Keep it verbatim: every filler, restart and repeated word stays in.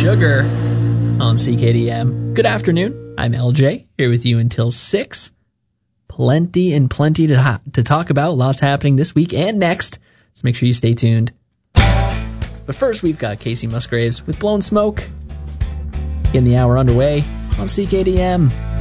Sugar on C K D M. Good afternoon. I'm L J, here with you until six. Plenty and plenty to, ha- to talk about. Lots happening this week and next, so make sure you stay tuned. But first, we've got Casey Musgraves with Blown Smoke. Getting the hour underway on C K D M.